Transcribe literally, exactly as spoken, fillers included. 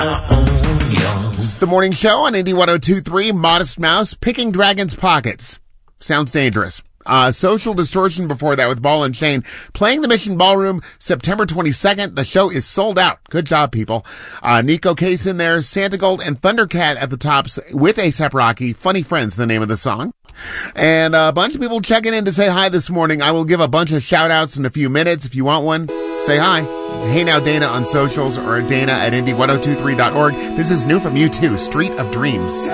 This is the morning show on Indie one oh two point three. Modest Mouse picking dragons' pockets. Sounds dangerous. Uh, Social Distortion before that with Ball and Chain. Playing the Mission Ballroom September twenty-second. The show is sold out. Good job, people. Uh, Nico Case in there, Santa Gold and Thundercat at the tops with A$AP Rocky. Funny Friends, the name of the song. And a bunch of people checking in to say hi this morning. I will give a bunch of shout outs in a few minutes. If you want one, say hi. Hey Now Dana on socials or Dana at indie ten twenty-three dot org. This is new from U two, Street of Dreams.